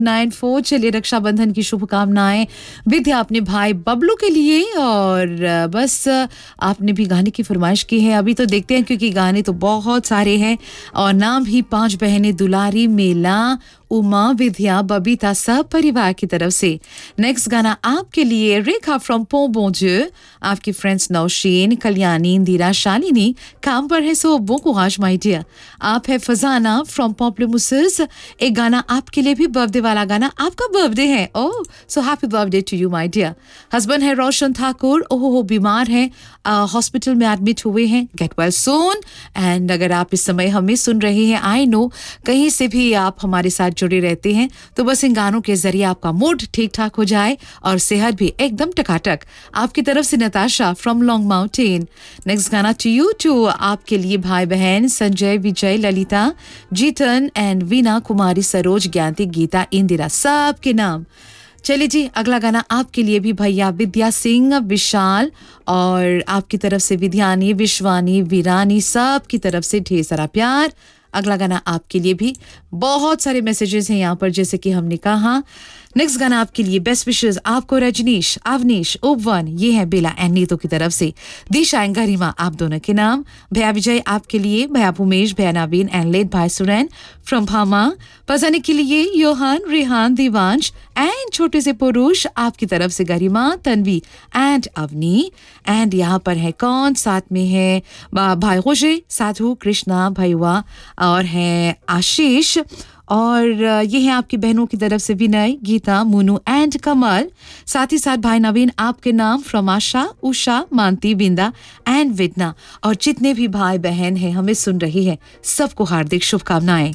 94। चलिए रक्षाबंधन की शुभकामनाएं विद्या अपने भाई बबलू के लिए। और बस आपने भी गाने की फरमाइश की है। अभी तो देखते हैं क्योंकि गाने तो बहुत सारे हैं और नाम ही 5 बहनें दुलारी, मेला, उमा, विद्या, बबीता सब परिवार की तरफ से। नेक्स्ट गाना आपके लिए रेखा फ्रॉम पो बोंजू, आपकी फ्रेंड्स नौशीन, कल्याणी, इंदिरा, शालिनी काम पर है सो वो कुहाश माय डियर। आप है फजाना फ्रॉम पॉपुलर। एक गाना आपके लिए भी बर्थडे वाला गाना, आपका बर्थडे है, ओह so happy birthday to you my dear. Husband है रोशन ठाकुर, ओहो बीमार है, हॉस्पिटल में एडमिट हुए हैं, गेट वेल सून। एंड अगर आप इस समय हमें सुन रहे हैं, आई नो कहीं से भी आप हमारे साथ जुड़े रहते हैं, तो बस इन गानों के जरिए आपका मूड ठीक ठाक हो जाए और सेहत भी एकदम टकाटक। आपकी तरफ से Natasha from long mountain. Next गाना टू यू टू, आपके लिए भाई बहन संजय, विजय, ललिता, जीतन एंड वीना, कुमारी, सरोज, ज्ञाति, गीता, इंदिरा सब के नाम। चलिए जी, अगला गाना आपके लिए भी भैया विद्या सिंह, विशाल और आपकी तरफ से विद्यानी, विश्वानी, वीरानी सब की तरफ से ढेर सारा प्यार। अगला गाना आपके लिए भी बहुत सारे मैसेजेस हैं यहाँ पर, जैसे कि हमने कहा। नेक्स्ट गाना आपके लिए बेस्ट विशेस आपको रजनीश, अवनीश, उपवन, ये है बेला एंड नीतू की तरफ से, दिशा एंड गरिमा आप दोनों के नाम। भैया विजय आपके लिए, भैया भूमेश, भैया नवीन एंड लेट भाई सुरैन फ्रॉम भामा। पजाने के लिए योहान, रेहान, दिवांश एंड छोटे से पुरुष आपकी तरफ से गरिमा, तन्वी एंड अवनी। एंड यहाँ पर है कौन साथ में है, भाई खुशी, साधु, कृष्णा, भैया और है आशीष। और ये है आपकी बहनों की तरफ से विनय, गीता, मुनू एंड कमल। साथ ही साथ भाई नवीन आपके नाम फ्रॉम आशा, उषा, मानती, विंदा एंड विदना। और जितने भी भाई बहन हैं हमें सुन रही हैं, सबको हार्दिक शुभकामनाएं।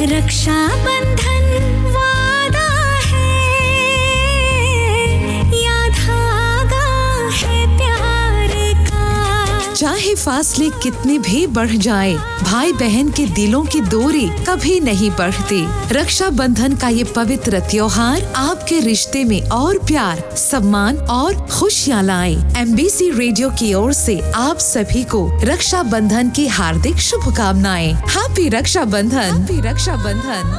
रक्षाबंधन वादा है या धागा है प्यार का। चाहे फासले कितने भी बढ़ जाए, भाई बहन के दिलों की दूरी कभी नहीं बढ़ती। रक्षाबंधन का ये पवित्र त्योहार आपके रिश्ते में और प्यार, सम्मान और खुशियाँ लाए। MBC रेडियो की ओर से आप सभी को रक्षाबंधन की हार्दिक शुभकामनाएं। हैप्पी रक्षाबंधन। हैप्पी रक्षाबंधन।